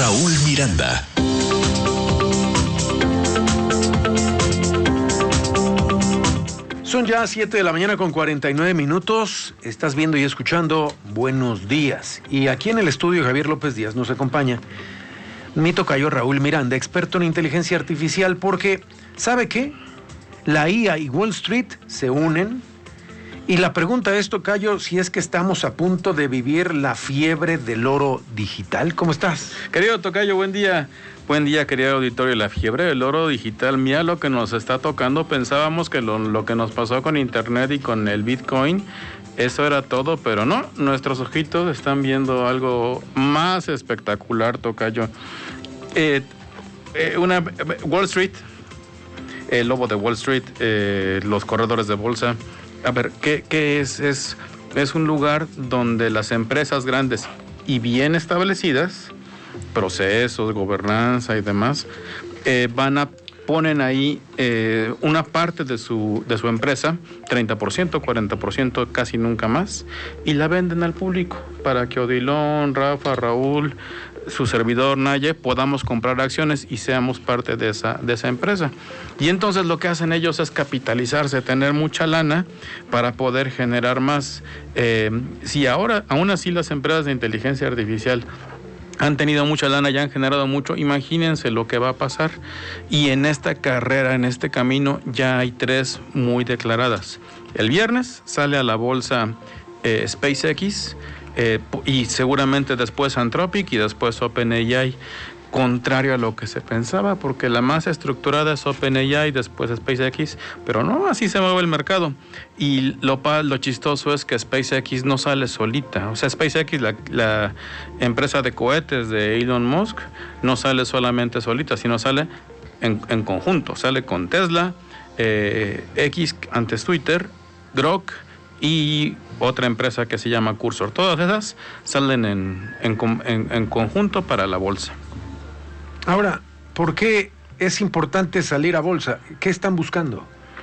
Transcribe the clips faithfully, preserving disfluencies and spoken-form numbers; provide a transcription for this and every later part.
Raúl Miranda. Son ya siete de la mañana con cuarenta y nueve minutos. Estás viendo y escuchando Buenos Días. Y aquí en el estudio Javier López Díaz nos acompaña mi tocayo Raúl Miranda, experto en inteligencia artificial, porque ¿sabe qué? La I A y Wall Street se unen. Y la pregunta es, tocayo, si es que estamos a punto de vivir la fiebre del oro digital. ¿Cómo estás? Querido tocayo, buen día. Buen día, querido auditorio. La fiebre del oro digital, mira lo que nos está tocando. Pensábamos que lo, lo que nos pasó con Internet y con el Bitcoin, eso era todo, pero no. Nuestros ojitos están viendo algo más espectacular, tocayo. Eh, eh, una, Wall Street, el lobo de Wall Street, eh, los corredores de bolsa. A ver, ¿qué, qué es? es? Es un lugar donde las empresas grandes y bien establecidas, procesos, gobernanza y demás, eh, van a ponen ahí eh, una parte de su, de su empresa, treinta por ciento, cuarenta por ciento, casi nunca más, y la venden al público para que Odilon, Rafa, Raúl, su servidor Naye, podamos comprar acciones y seamos parte de esa, de esa empresa. Y entonces lo que hacen ellos es capitalizarse, tener mucha lana para poder generar más. Eh, si ahora, aún así las empresas de inteligencia artificial han tenido mucha lana, ya han generado mucho, imagínense lo que va a pasar. Y en esta carrera, en este camino, ya hay tres muy declaradas. El viernes sale a la bolsa eh, SpaceX, eh, y seguramente después Anthropic y después OpenAI, contrario a lo que se pensaba, porque la más estructurada es OpenAI, después SpaceX, pero no, así se mueve el mercado. Y lo, lo chistoso es que SpaceX no sale solita. O sea, SpaceX, la, la empresa de cohetes de Elon Musk, no sale solamente solita, sino sale en, en conjunto. Sale con Tesla, eh, X, antes Twitter, Grok y otra empresa que se llama Cursor. Todas esas salen en, en, en, en conjunto para la bolsa. Ahora, ¿por qué es importante salir a bolsa? ¿Qué están buscando?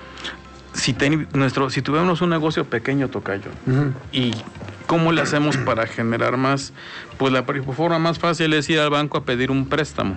Si, ten, nuestro, si tuviéramos un negocio pequeño, tocayo, uh-huh. ¿Y cómo le hacemos para generar más? Pues la forma más fácil es ir al banco a pedir un préstamo.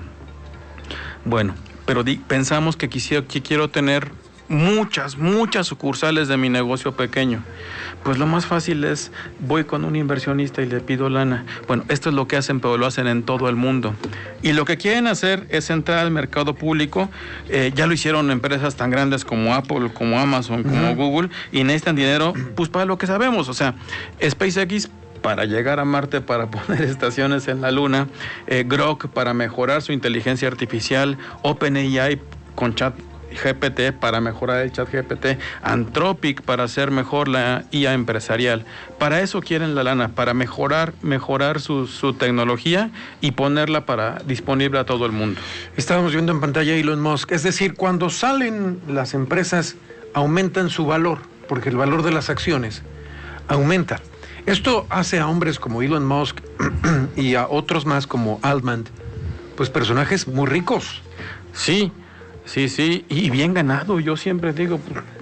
Bueno, pero di, pensamos que, quisiera, que quiero tener muchas, muchas sucursales de mi negocio pequeño. Pues lo más fácil es, voy con un inversionista y le pido lana. Bueno, esto es lo que hacen, pero lo hacen en todo el mundo. Y lo que quieren hacer es entrar al mercado público. Eh, ya lo hicieron empresas tan grandes como Apple, como Amazon, como uh-huh. Google, y necesitan dinero, pues para lo que sabemos. O sea, SpaceX para llegar a Marte, para poner estaciones en la Luna, eh, Grok para mejorar su inteligencia artificial, OpenAI con chat G P T para mejorar el chat G P T, Anthropic para hacer mejor la I A empresarial. Para eso quieren la lana, para mejorar mejorar su, su tecnología y ponerla para disponible a todo el mundo. Estábamos viendo en pantalla Elon Musk, es decir, cuando salen las empresas aumentan su valor, porque el valor de las acciones aumenta. Esto hace a hombres como Elon Musk y a otros más como Altman, pues personajes muy ricos. Sí. Sí, sí, y bien ganado. Yo siempre digo,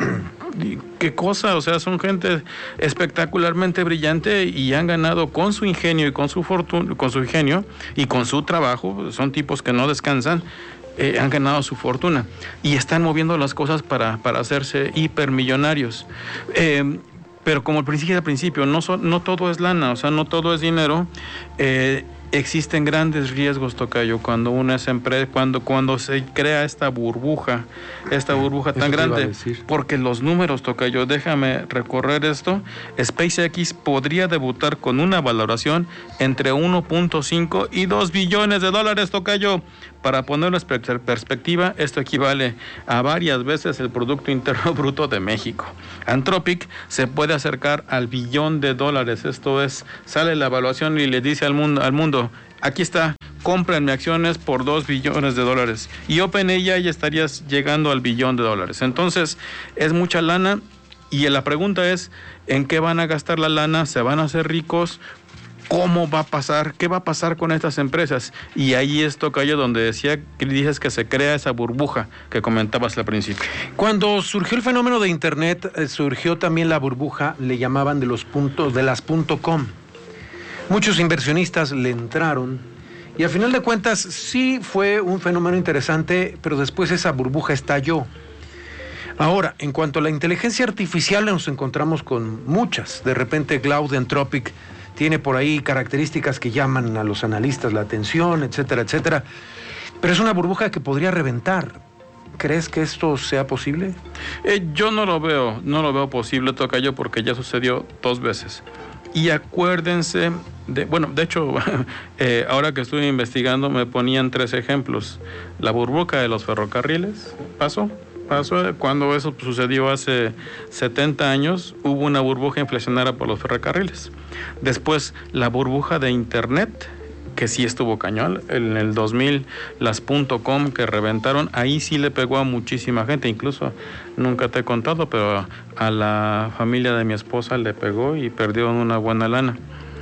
qué cosa, o sea, son gente espectacularmente brillante y han ganado con su ingenio y con su fortuna, con su ingenio y con su trabajo. Son tipos que no descansan, eh, han ganado su fortuna y están moviendo las cosas para, para hacerse hipermillonarios. Eh, pero como el principio al principio, no, so, no todo es lana, o sea, no todo es dinero. Eh, Existen grandes riesgos, tocayo, cuando una es empresa, cuando, cuando se crea esta burbuja, esta burbuja tan grande, porque los números, tocayo, déjame recorrer esto. SpaceX podría debutar con una valoración entre uno punto cinco y dos billones de dólares, tocayo. Para ponerlo en perspectiva, esto equivale a varias veces el Producto Interno Bruto de México. Anthropic se puede acercar al billón de dólares. Esto es, sale la evaluación y le dice al mundo, al mundo, aquí está, cómprenme acciones por dos billones de dólares. Y OpenAI ya estarías llegando al billón de dólares. Entonces, es mucha lana y la pregunta es, ¿en qué van a gastar la lana? ¿Se van a hacer ricos? ¿Cómo va a pasar? ¿Qué va a pasar con estas empresas? Y ahí es, tocayo, donde decía que dices que se crea esa burbuja que comentabas al principio. Cuando surgió el fenómeno de Internet, eh, surgió también la burbuja, le llamaban de los puntos, de las punto com. Muchos inversionistas le entraron Y a final de cuentas, sí fue un fenómeno interesante, pero después esa burbuja estalló. Ahora, en cuanto a la inteligencia artificial, nos encontramos con muchas. De repente, Cloud Anthropic tiene por ahí características que llaman a los analistas la atención, etcétera, etcétera. Pero es una burbuja que podría reventar. ¿Crees que esto sea posible? Eh, yo no lo veo, no lo veo posible, Tocayo, porque ya sucedió dos veces. Y acuérdense, de, bueno, de hecho, eh, ahora que estuve investigando me ponían tres ejemplos. La burbuja de los ferrocarriles, pasó, pasó, cuando eso sucedió hace setenta años, hubo una burbuja inflacionaria por los ferrocarriles. Después, la burbuja de Internet, que sí estuvo cañón, en el dos mil las .com que reventaron, ahí sí le pegó a muchísima gente, incluso nunca te he contado, pero a la familia de mi esposa le pegó y perdieron una buena lana.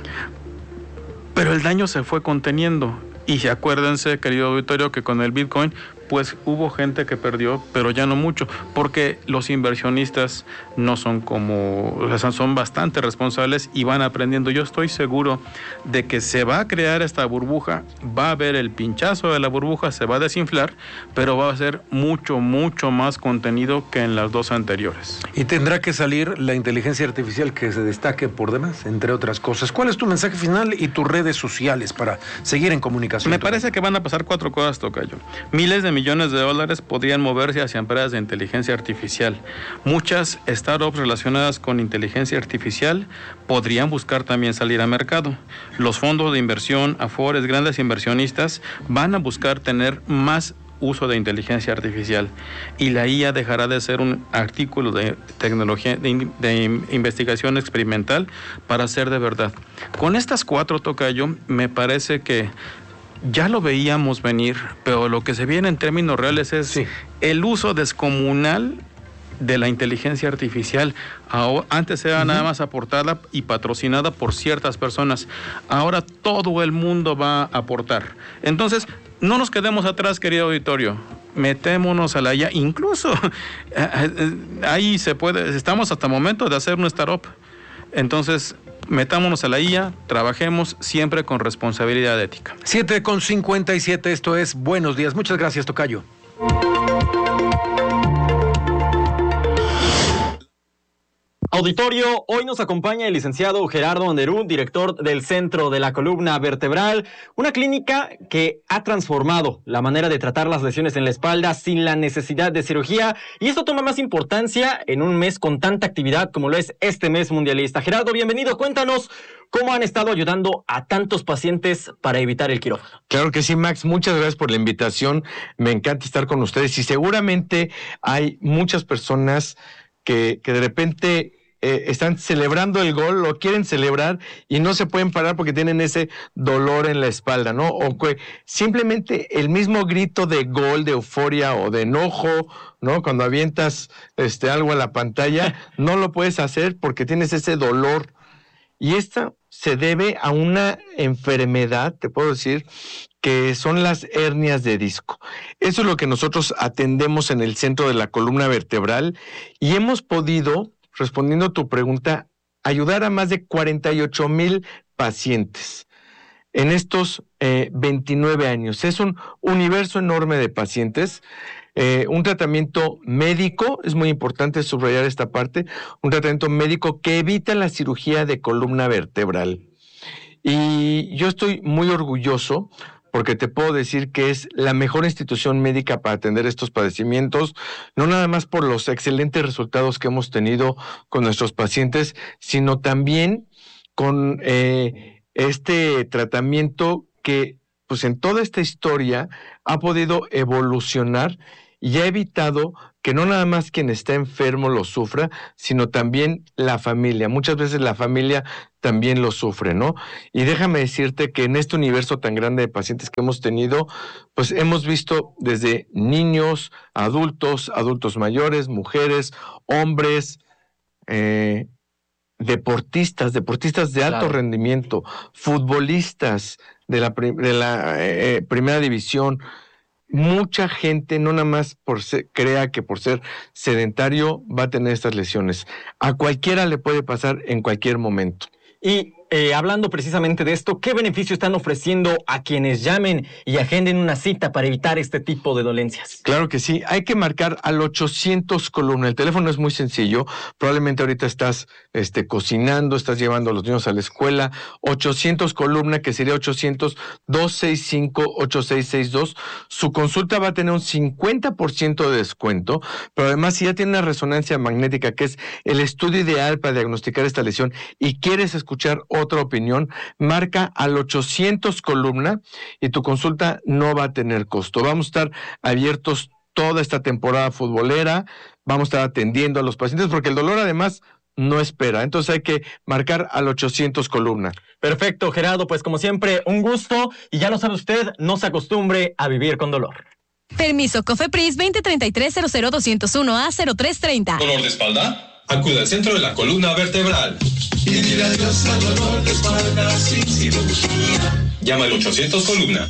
Pero el daño se fue conteniendo, y acuérdense, querido auditorio, que con el Bitcoin pues hubo gente que perdió, pero ya no mucho, porque los inversionistas no son como, o sea, son bastante responsables y van aprendiendo. Yo estoy seguro de que se va a crear esta burbuja, va a haber el pinchazo de la burbuja, se va a desinflar, pero va a ser mucho, mucho más contenido que en las dos anteriores. Y tendrá que salir la inteligencia artificial que se destaque por demás, entre otras cosas. ¿Cuál es tu mensaje final y tus redes sociales para seguir en comunicación? Me parece que van a pasar cuatro cosas, Tocayo. Miles de millones de dólares podrían moverse hacia empresas de inteligencia artificial. Muchas startups relacionadas con inteligencia artificial podrían buscar también salir a mercado. Los fondos de inversión, Afores, grandes inversionistas van a buscar tener más uso de inteligencia artificial, y la I A dejará de ser un artículo de tecnología, de, de investigación experimental, para ser de verdad. Con estas cuatro, Tocayo, me parece que ya lo veíamos venir, pero lo que se viene en términos reales es sí. el uso descomunal de la inteligencia artificial. Ahora, antes era uh-huh. nada más aportada y patrocinada por ciertas personas. Ahora todo el mundo va a aportar. Entonces, no nos quedemos atrás, querido auditorio. Metémonos a la I A. Incluso ahí se puede, estamos hasta el momento de hacer una startup. Entonces, metámonos a la I A, trabajemos siempre con responsabilidad ética. siete con cincuenta y siete, esto es Buenos Días. Muchas gracias, Tocayo. Auditorio, hoy nos acompaña el licenciado Gerardo Anderú, director del Centro de la Columna Vertebral, una clínica que ha transformado la manera de tratar las lesiones en la espalda sin la necesidad de cirugía, y esto toma más importancia en un mes con tanta actividad como lo es este mes mundialista. Gerardo, bienvenido, cuéntanos cómo han estado ayudando a tantos pacientes para evitar el quirófano. Claro que sí, Max, muchas gracias por la invitación, me encanta estar con ustedes, y seguramente hay muchas personas que, que de repente Eh, están celebrando el gol, lo quieren celebrar y no se pueden parar porque tienen ese dolor en la espalda, ¿no? O que simplemente el mismo grito de gol, de euforia o de enojo, ¿no? Cuando avientas este, algo a la pantalla, no lo puedes hacer porque tienes ese dolor. Y esto se debe a una enfermedad, te puedo decir, que son las hernias de disco. Eso es lo que nosotros atendemos en el Centro de la Columna Vertebral, y hemos podido, respondiendo a tu pregunta, ayudar a más de cuarenta y ocho mil pacientes en estos eh, veintinueve años. Es un universo enorme de pacientes. Eh, un tratamiento médico, es muy importante subrayar esta parte, un tratamiento médico que evita la cirugía de columna vertebral. Y yo estoy muy orgulloso porque te puedo decir que es la mejor institución médica para atender estos padecimientos, no nada más por los excelentes resultados que hemos tenido con nuestros pacientes, sino también con eh, este tratamiento que, pues en toda esta historia, ha podido evolucionar y ha evitado que no nada más quien está enfermo lo sufra, sino también la familia. Muchas veces la familia también lo sufre, ¿no? Y déjame decirte que en este universo tan grande de pacientes que hemos tenido, pues hemos visto desde niños, adultos, adultos mayores, mujeres, hombres, eh, deportistas, deportistas de alto claro. rendimiento, futbolistas de la, de la eh, primera división. Mucha gente, no nada más por ser, crea que por ser sedentario va a tener estas lesiones. A cualquiera le puede pasar en cualquier momento. Y eh, hablando precisamente de esto, ¿qué beneficio están ofreciendo a quienes llamen y agenden una cita para evitar este tipo de dolencias? Claro que sí, hay que marcar al ochocientos columna. El teléfono es muy sencillo, probablemente ahorita estás este, cocinando, estás llevando a los niños a la escuela. Ochocientos columna, que sería ochocientos, dos seis cinco, ocho seis seis dos. Su consulta va a tener un cincuenta por ciento de descuento, pero además si ya tiene una resonancia magnética, que es el estudio ideal para diagnosticar esta lesión, y quieres escuchar otra opinión, marca al ochocientos columna y tu consulta no va a tener costo. Vamos a estar abiertos toda esta temporada futbolera, vamos a estar atendiendo a los pacientes porque el dolor además no espera, entonces hay que marcar al ochocientos columna. Perfecto, Gerardo, pues como siempre, un gusto, y ya lo sabe usted, no se acostumbre a vivir con dolor. Permiso COFEPRIS veinte treinta y tres cero cero doscientos uno A cero tres treinta. ¿Dolor de espalda? Acude al centro de la columna vertebral. Y dile adiós al dolor de espalda sin cirugía. Llama al ochocientos columna.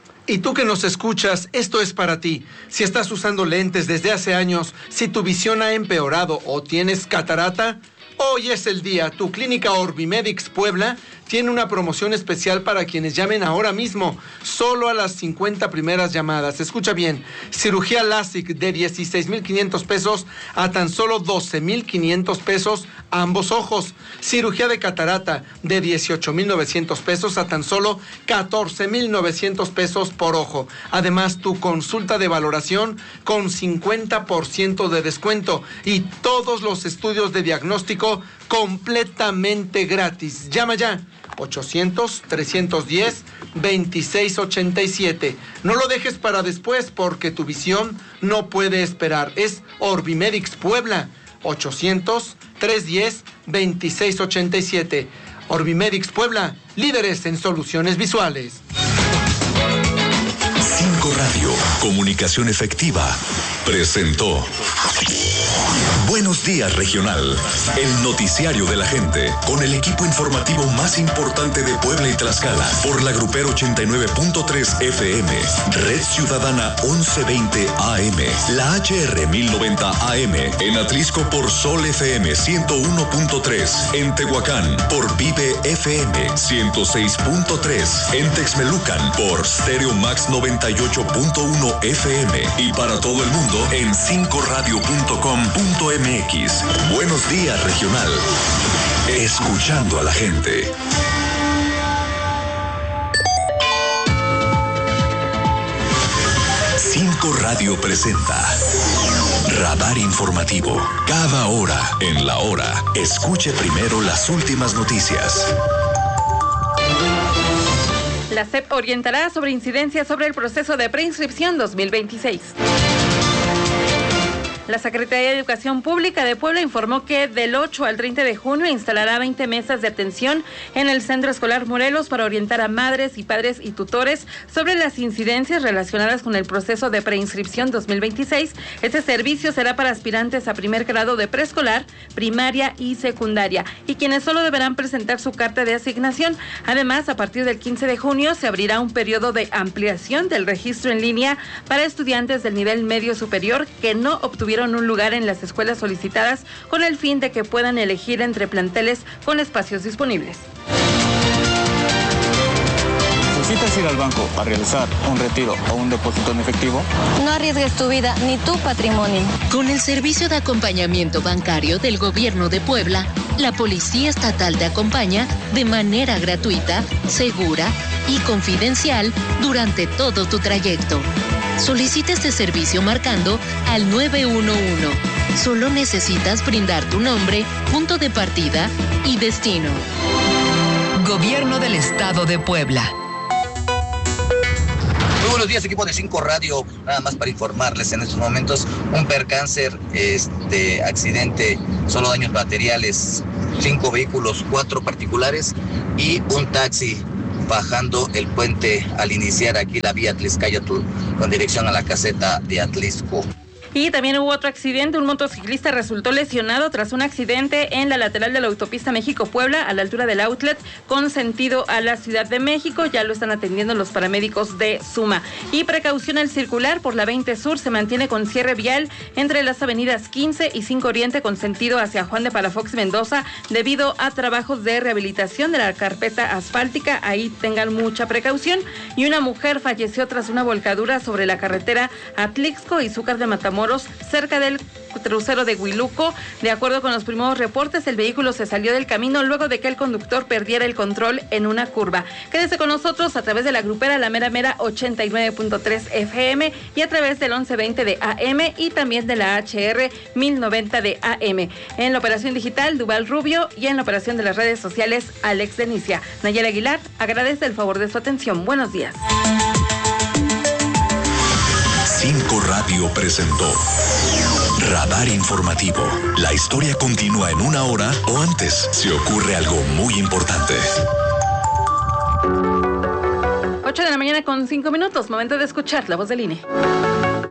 Y tú que nos escuchas, esto es para ti. Si estás usando lentes desde hace años, si tu visión ha empeorado o tienes catarata, hoy es el día. Tu clínica Orbimedics Puebla tiene una promoción especial para quienes llamen ahora mismo, solo a las cincuenta primeras llamadas. Escucha bien, cirugía LASIK de dieciséis mil quinientos pesos a tan solo doce mil quinientos pesos ambos ojos. Cirugía de catarata de dieciocho mil novecientos pesos a tan solo catorce mil novecientos pesos por ojo. Además, tu consulta de valoración con cincuenta por ciento de descuento y todos los estudios de diagnóstico completamente gratis. Llama ya. ochocientos, trescientos diez, veintiséis ochenta y siete. No lo dejes para después porque tu visión no puede esperar. Es Orbimedics Puebla. ochocientos, trescientos diez, veintiséis ochenta y siete. Orbimedics Puebla, líderes en soluciones visuales. cinco Radio, comunicación efectiva, presentó Buenos Días Regional, el noticiario de la gente, con el equipo informativo más importante de Puebla y Tlaxcala, por la Grupero ochenta y nueve punto tres F M, Red Ciudadana once veinte A M, la H R mil noventa A M, en Atlisco por Sol F M ciento uno punto tres, en Tehuacán por Vive F M ciento seis punto tres, en Texmelucan por Stereo Max noventa y ocho punto uno F M y para todo el mundo en cinco radio punto com punto m x. Buenos Días Regional. Escuchando a la gente. cinco Radio presenta Radar Informativo. Cada hora en la hora. Escuche primero las últimas noticias. La S E P orientará sobre incidencias sobre el proceso de preinscripción dos mil veintiséis. La Secretaría de Educación Pública de Puebla informó que del ocho al treinta de junio instalará veinte mesas de atención en el Centro Escolar Morelos para orientar a madres y padres y tutores sobre las incidencias relacionadas con el proceso de preinscripción dos mil veintiséis. Este servicio será para aspirantes a primer grado de preescolar, primaria y secundaria, y quienes solo deberán presentar su carta de asignación. Además, a partir del quince de junio se abrirá un periodo de ampliación del registro en línea para estudiantes del nivel medio superior que no obtuvieron un lugar en las escuelas solicitadas, con el fin de que puedan elegir entre planteles con espacios disponibles. ¿Necesitas ir al banco a realizar un retiro o un depósito en efectivo? No arriesgues tu vida ni tu patrimonio. Con el servicio de acompañamiento bancario del Gobierno de Puebla, la Policía Estatal te acompaña de manera gratuita, segura y confidencial durante todo tu trayecto. Solicita este servicio marcando al nueve uno uno. Solo necesitas brindar tu nombre, punto de partida y destino. Gobierno del Estado de Puebla. Muy buenos días, equipo de cinco Radio. Nada más para informarles en estos momentos un percáncer, este accidente, solo daños materiales, cinco vehículos, cuatro particulares y un taxi bajando el puente al iniciar aquí la vía Atlixcayotl con dirección a la caseta de Atlisco. Y también hubo otro accidente, un motociclista resultó lesionado tras un accidente en la lateral de la autopista México-Puebla, a la altura del outlet, con sentido a la Ciudad de México. Ya lo están atendiendo los paramédicos de Suma. Y precaución al circular por la veinte Sur, se mantiene con cierre vial entre las avenidas quince y cinco Oriente con sentido hacia Juan de Palafox Mendoza, debido a trabajos de rehabilitación de la carpeta asfáltica. Ahí tengan mucha precaución. Y una mujer falleció tras una volcadura sobre la carretera Atlixco y Zúcar de Matamoros, cerca del crucero de Huiluco. De acuerdo con los primeros reportes, el vehículo se salió del camino luego de que el conductor perdiera el control en una curva. Quédese con nosotros a través de la grupera La Mera Mera ochenta y nueve punto tres F M y a través del once veinte de A M y también de la H R mil noventa de A M. En la operación digital, Duval Rubio, y en la operación de las redes sociales, Alex Denicia. Nayeli Aguilar agradece el favor de su atención. Buenos días. Cinco Radio presentó Radar Informativo. La historia continúa en una hora o antes si ocurre algo muy importante. ocho de la mañana con cinco minutos, momento de escuchar la voz del I N E.